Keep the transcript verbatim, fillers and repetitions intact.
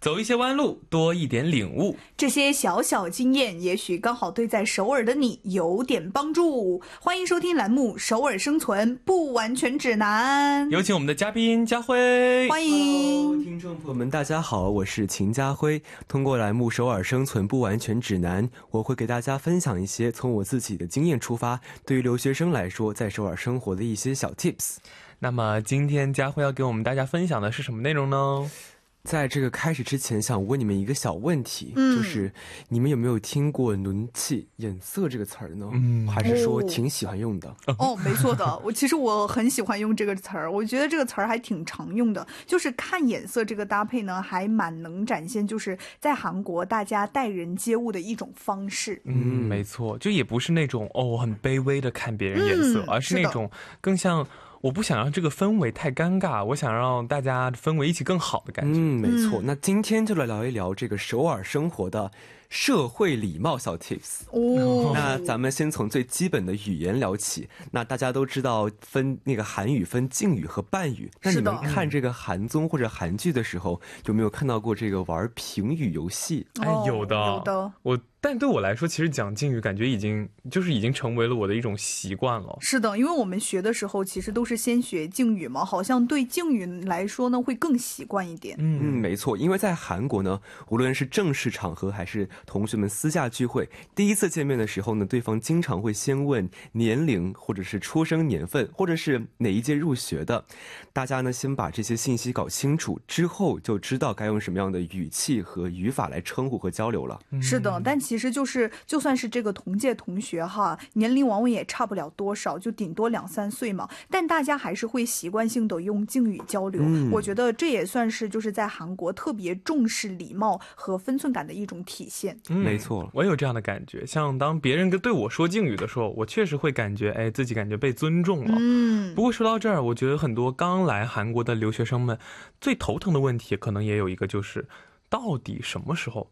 走一些弯路，多一点领悟， 这些小小经验也许刚好对在首尔的你有点帮助。欢迎收听栏目《首尔生存不完全指南》， 有请我们的嘉宾家辉。 欢迎 Hello, 听众朋友们大家好，我是秦家辉。通过栏目《首尔生存不完全指南》，我会给大家分享一些从我自己的经验出发，对于留学生来说在首尔生活的一些小 tips。 那么今天家辉要给我们大家分享的是什么内容呢？ 在这个开始之前，想问你们一个小问题， 嗯就是你们有没有听过눈치眼色这个词儿呢？ 嗯还是说挺喜欢用的？ 哦，没错的，我其实我很喜欢用这个词儿，我觉得这个词儿还挺常用的，就是看眼色这个搭配呢，还蛮能展现就是在韩国大家待人接物的一种方式。 嗯，没错，就也不是那种哦很卑微的看别人眼色， 嗯而是那种更像我不想让这个氛围太尴尬，我想让大家氛围一起更好的感觉。 嗯，没错。那今天就来聊一聊这个首尔生活的社会礼貌小 tips。 哦， 那咱们先从最基本的语言聊起。那大家都知道分那个韩语分敬语和伴语，那你们看这个韩综或者韩剧的时候，有没有看到过这个玩评语游戏？ 哎，有的， 有的。 我但对我来说，其实讲敬语感觉已经就是已经成为了我的一种习惯了。 是的，因为我们学的时候其实都是先学敬语嘛，好像对敬语来说呢会更习惯一点。 嗯，没错，因为在韩国呢，无论是正式场合还是同学们私下聚会，第一次见面的时候呢，对方经常会先问年龄，或者是出生年份，或者是哪一届入学的。大家呢先把这些信息搞清楚之后，就知道该用什么样的语气和语法来称呼和交流了。 是的，但其实就是就算是这个同届同学哈，年龄往往也差不了多少，就顶多两三岁嘛，但大家还是会习惯性的用敬语交流。 嗯我觉得这也算是就是在韩国特别重视礼貌和分寸感的一种体现。 嗯， 没错， 我有这样的感觉。像当别人跟对我说敬语的时候，我确实会感觉哎自己感觉被尊重了。 嗯， 不过说到这儿，我觉得很多刚来韩国的留学生们最头疼的问题可能也有一个，就是到底什么时候